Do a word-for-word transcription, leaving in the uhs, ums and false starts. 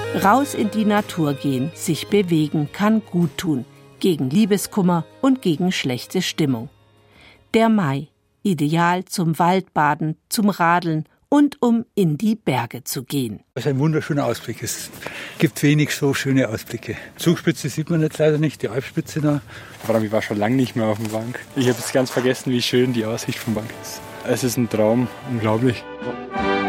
Raus in die Natur gehen, sich bewegen, kann gut tun. Gegen Liebeskummer und gegen schlechte Stimmung. Der Mai, ideal zum Waldbaden, zum Radeln und um in die Berge zu gehen. Das ist ein wunderschöner Ausblick. Es gibt wenig so schöne Ausblicke. Zugspitze sieht man jetzt leider nicht, die Alpspitze da. Aber ich war schon lange nicht mehr auf dem Bank. Ich habe jetzt ganz vergessen, wie schön die Aussicht vom Bank ist. Es ist ein Traum, unglaublich.